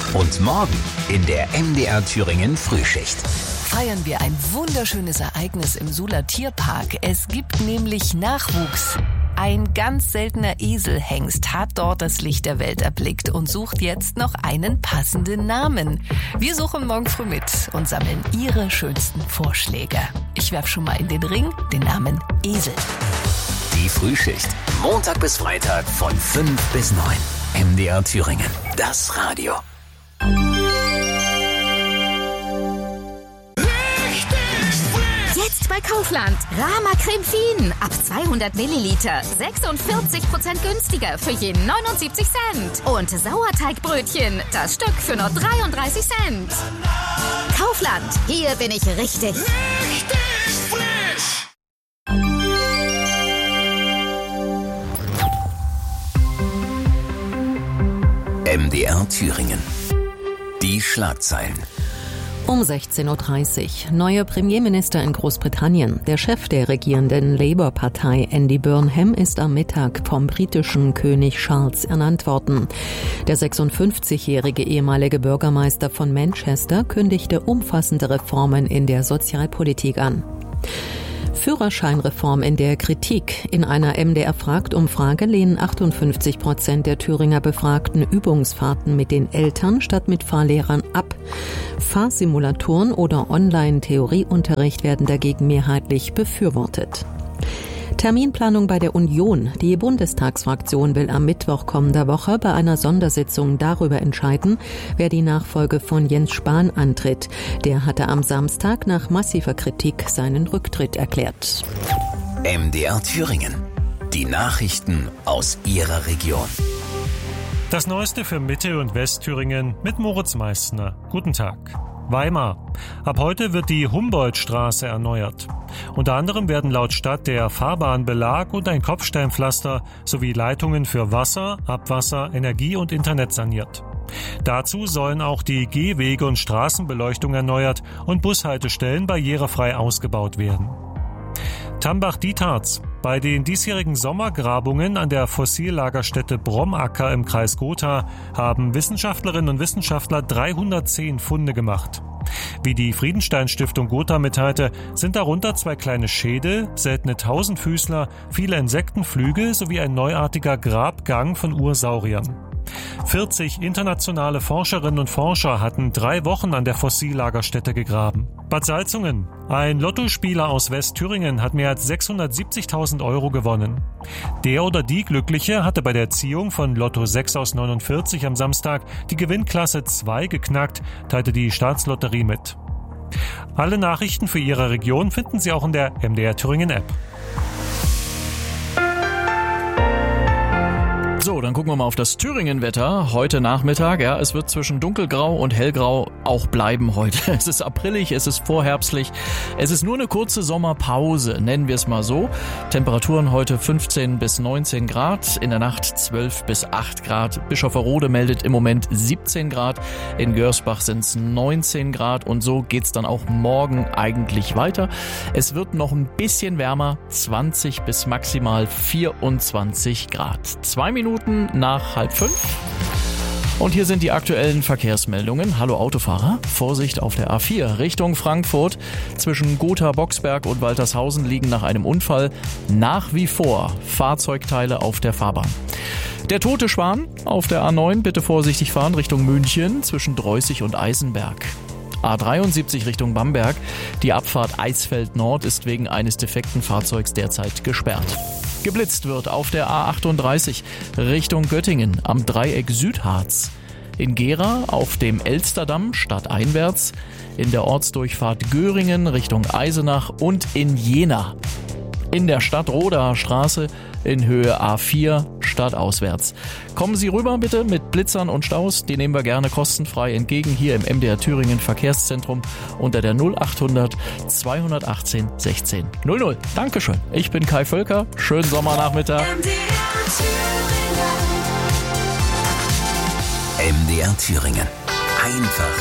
Und morgen in der MDR Thüringen Frühschicht. Feiern wir ein wunderschönes Ereignis im Suhler Tierpark. Es gibt nämlich Nachwuchs. Ein ganz seltener Eselhengst hat dort das Licht der Welt erblickt und sucht jetzt noch einen passenden Namen. Wir suchen morgen früh mit und sammeln Ihre schönsten Vorschläge. Ich werfe schon mal in den Ring den Namen Esel. Die Frühschicht. Montag bis Freitag von 5 bis 9. MDR Thüringen. Das Radio. Jetzt bei Kaufland. Rama Creme Fien. Ab 200 Milliliter. 46% günstiger für je 79 Cent. Und Sauerteigbrötchen. Das Stück für nur 33 Cent. Kaufland. Hier bin ich richtig. Richtig frisch. MDR Thüringen. Die Schlagzeilen. Um 16.30 Uhr. Neuer Premierminister in Großbritannien. Der Chef der regierenden Labour-Partei, Andy Burnham, ist am Mittag vom britischen König Charles ernannt worden. Der 56-jährige ehemalige Bürgermeister von Manchester kündigte umfassende Reformen in der Sozialpolitik an. Führerscheinreform in der Kritik. In einer MDR-Fragt-Umfrage lehnen 58% der Thüringer Befragten Übungsfahrten mit den Eltern statt mit Fahrlehrern ab. Fahrsimulatoren oder Online-Theorieunterricht werden dagegen mehrheitlich befürwortet. Terminplanung bei der Union. Die Bundestagsfraktion will am Mittwoch kommender Woche bei einer Sondersitzung darüber entscheiden, wer die Nachfolge von Jens Spahn antritt. Der hatte am Samstag nach massiver Kritik seinen Rücktritt erklärt. MDR Thüringen. Die Nachrichten aus Ihrer Region. Das Neueste für Mitte- und Westthüringen mit Moritz Meissner. Guten Tag. Weimar. Ab heute wird die Humboldtstraße erneuert. Unter anderem werden laut Stadt der Fahrbahnbelag und ein Kopfsteinpflaster sowie Leitungen für Wasser, Abwasser, Energie und Internet saniert. Dazu sollen auch die Gehwege und Straßenbeleuchtung erneuert und Bushaltestellen barrierefrei ausgebaut werden. Tambach-Dietharz. Bei den diesjährigen Sommergrabungen an der Fossillagerstätte Bromacker im Kreis Gotha haben Wissenschaftlerinnen und Wissenschaftler 310 Funde gemacht. Wie die Friedenstein-Stiftung Gotha mitteilte, sind darunter 2 kleine Schädel, seltene Tausendfüßler, viele Insektenflügel sowie ein neuartiger Grabgang von Ursauriern. 40 internationale Forscherinnen und Forscher hatten 3 Wochen an der Fossillagerstätte gegraben. Bad Salzungen. Ein Lottospieler aus Westthüringen hat mehr als 670.000 Euro gewonnen. Der oder die Glückliche hatte bei der Ziehung von Lotto 6 aus 49 am Samstag die Gewinnklasse 2 geknackt, teilte die Staatslotterie mit. Alle Nachrichten für Ihre Region finden Sie auch in der MDR Thüringen App. So, dann gucken wir mal auf das Thüringen-Wetter heute Nachmittag. Ja, es wird zwischen dunkelgrau und hellgrau auch bleiben heute. Es ist aprillig, es ist vorherbstlich. Es ist nur eine kurze Sommerpause, nennen wir es mal so. Temperaturen heute 15 bis 19 Grad, in der Nacht 12 bis 8 Grad. Bischofferode meldet im Moment 17 Grad. In Görsbach sind es 19 Grad und so geht's dann auch morgen eigentlich weiter. Es wird noch ein bisschen wärmer, 20 bis maximal 24 Grad. 2 Minuten nach 4:30. Und hier sind die aktuellen Verkehrsmeldungen. Hallo Autofahrer, Vorsicht auf der A4 Richtung Frankfurt. Zwischen Gotha-Boxberg und Waltershausen liegen nach einem Unfall nach wie vor Fahrzeugteile auf der Fahrbahn. Der tote Schwan auf der A9, bitte vorsichtig fahren Richtung München zwischen Dreußig und Eisenberg. A73 Richtung Bamberg. Die Abfahrt Eisfeld Nord ist wegen eines defekten Fahrzeugs derzeit gesperrt. Geblitzt wird auf der A38 Richtung Göttingen am Dreieck Südharz. In Gera auf dem Elsterdamm stadteinwärts. In der Ortsdurchfahrt Göringen Richtung Eisenach und in Jena. In der Stadtrodaer Straße in Höhe A4 stadtauswärts. Kommen Sie rüber bitte mit Blitzern und Staus, die nehmen wir gerne kostenfrei entgegen hier im MDR Thüringen Verkehrszentrum unter der 0800 218 16 00. Dankeschön. Ich bin Kai Völker. Schönen Sommernachmittag. MDR Thüringen. Einfach